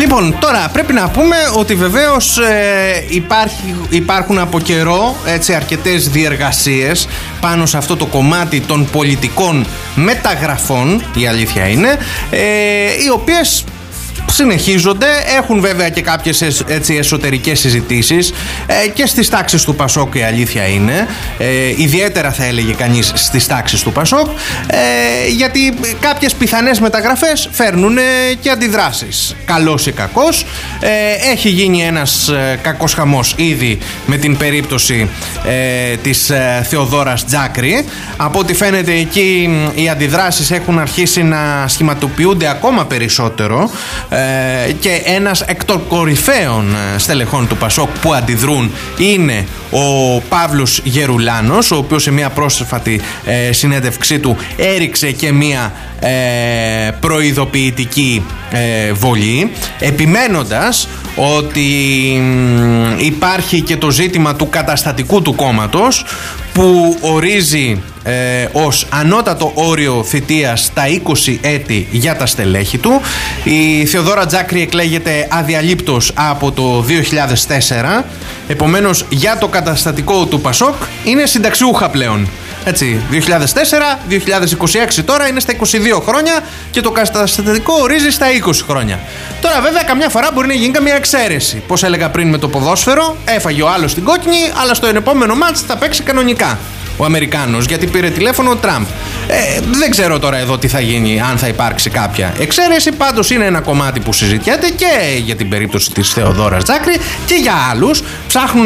Λοιπόν, τώρα πρέπει να πούμε ότι βεβαίως υπάρχουν από καιρό αρκετές διεργασίες πάνω σε αυτό το κομμάτι των πολιτικών μεταγραφών, η αλήθεια είναι, οι οποίες συνεχίζονται. Έχουν βέβαια και κάποιες εσωτερικές συζητήσεις και στις τάξεις του Πασόκ, η αλήθεια είναι, ιδιαίτερα θα έλεγε κανείς στις τάξεις του Πασόκ, γιατί κάποιες πιθανές μεταγραφές φέρνουν και αντιδράσεις, καλός ή κακός. Έχει γίνει ένας κακός χαμός ήδη με την περίπτωση της Θεοδόρας Τζάκρη. Από ό,τι φαίνεται εκεί οι αντιδράσεις έχουν αρχίσει να σχηματοποιούνται ακόμα περισσότερο, και ένας εκ των κορυφαίων στελεχών του Πασόκ που αντιδρούν είναι ο Παύλος Γερουλάνος, ο οποίος σε μια πρόσφατη συνέντευξή του έριξε και μια προειδοποιητική βολή, επιμένοντας ότι υπάρχει και το ζήτημα του καταστατικού του κόμματος, που ορίζει ως ανώτατο όριο θητείας τα 20 έτη για τα στελέχη του. Η Θεοδόρα Τζάκρη εκλέγεται αδιαλείπτως από το 2004, επομένως για το καταστατικό του Πασόκ είναι συνταξιούχα πλέον. Έτσι, 2004, 2026 τώρα είναι στα 22 χρόνια και το καταστατικό ορίζει στα 20 χρόνια. Τώρα βέβαια καμιά φορά μπορεί να γίνει καμία εξαίρεση. Πώς έλεγα πριν με το ποδόσφαιρο, έφαγε ο άλλος την κόκκινη, αλλά στο επόμενο μάτς θα παίξει κανονικά ο Αμερικάνος, γιατί πήρε τηλέφωνο ο Τραμπ. Δεν ξέρω τώρα εδώ τι θα γίνει, αν θα υπάρξει κάποια εξαίρεση. Πάντως είναι ένα κομμάτι που συζητιέται και για την περίπτωση της Θεοδόρας Τζάκρη και για άλλους. Ψάχνουν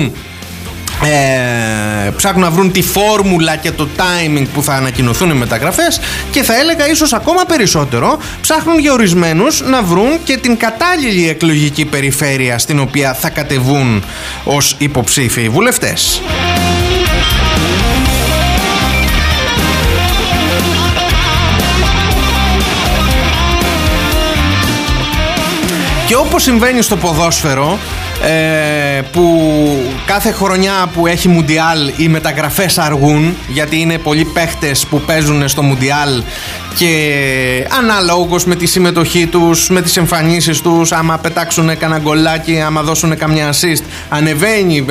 να βρουν τη φόρμουλα και το timing που θα ανακοινωθούν οι μεταγραφές, και θα έλεγα ίσως ακόμα περισσότερο ψάχνουν για ορισμένους να βρουν και την κατάλληλη εκλογική περιφέρεια στην οποία θα κατεβούν ως υποψήφιοι βουλευτές. Και όπως συμβαίνει στο ποδόσφαιρο, που κάθε χρονιά που έχει Μουντιάλ οι μεταγραφές αργούν, γιατί είναι πολλοί παίχτες που παίζουν στο Μουντιάλ και ανάλογος με τη συμμετοχή τους, με τις εμφανίσεις τους, άμα πετάξουν κανένα γκολάκι, άμα δώσουν καμιά assist, ανεβαίνει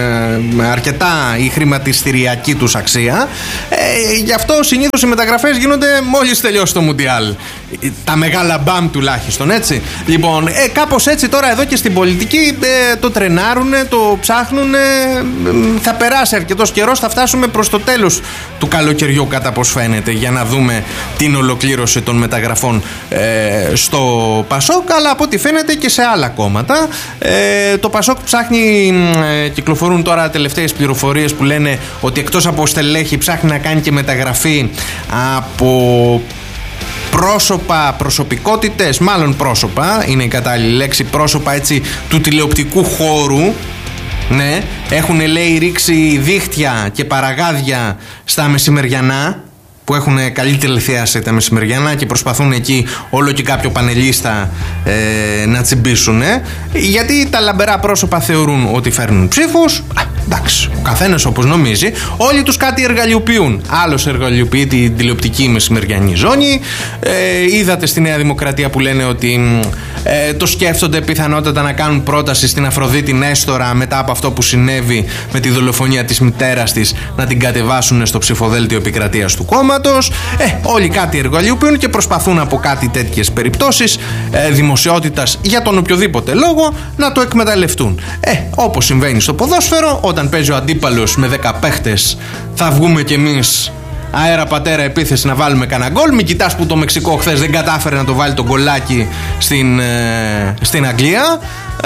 αρκετά η χρηματιστηριακή τους αξία. Γι' αυτό συνήθως οι μεταγραφές γίνονται μόλις τελειώσει το Μουντιάλ, τα μεγάλα μπαμ τουλάχιστον, έτσι. Λοιπόν, κάπως έτσι τώρα εδώ και στην πολιτική το τρενάρουνε, το ψάχνουνε. Θα περάσει αρκετός καιρός, θα φτάσουμε προς το τέλος του καλοκαιριού κατά πως φαίνεται, για να δούμε την ολοκλήρωση των μεταγραφών στο Πασόκ, αλλά από ό,τι φαίνεται και σε άλλα κόμματα. Το Πασόκ ψάχνει, κυκλοφορούν τώρα τελευταίες πληροφορίες που λένε ότι εκτός από στελέχη ψάχνει να κάνει και μεταγραφή από πρόσωπα, προσωπικότητες, μάλλον πρόσωπα είναι η κατάλληλη λέξη, πρόσωπα έτσι του τηλεοπτικού χώρου. Ναι, έχουν λέει ρίξει δίχτυα και παραγάδια στα μεσημεριανά, που έχουν καλή τηλεθέαση τα μεσημεριανά και προσπαθούν εκεί όλο και κάποιο πανελίστα να τσιμπήσουν, γιατί τα λαμπερά πρόσωπα θεωρούν ότι φέρνουν ψήφους. Εντάξει, ο καθένας όπως νομίζει. Όλοι τους κάτι εργαλειοποιούν. Άλλος εργαλειοποιεί την τηλεοπτική μεσημεριανή ζώνη. Είδατε στη Νέα Δημοκρατία που λένε ότι το σκέφτονται πιθανότατα να κάνουν πρόταση στην Αφροδίτη Νέστορα μετά από αυτό που συνέβη με τη δολοφονία της μητέρας της, να την κατεβάσουν στο ψηφοδέλτιο επικρατείας του κόμματος. Όλοι κάτι εργαλειοποιούν και προσπαθούν από κάτι τέτοιες περιπτώσεις δημοσιότητας για τον οποιοδήποτε λόγο να το εκμεταλλευτούν. Όπως συμβαίνει στο ποδόσφαιρο, όταν παίζει ο αντίπαλος με 10 παίχτες, θα βγούμε κι εμείς αέρα πατέρα επίθεση να βάλουμε κανένα γκολ. Μην κοιτάς που το Μεξικό χθες δεν κατάφερε να το βάλει το γκολάκι στην Αγγλία.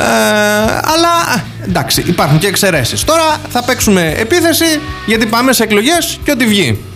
Αλλά εντάξει, υπάρχουν και εξαιρέσεις. Τώρα θα παίξουμε επίθεση, γιατί πάμε σε εκλογές και ό,τι βγει.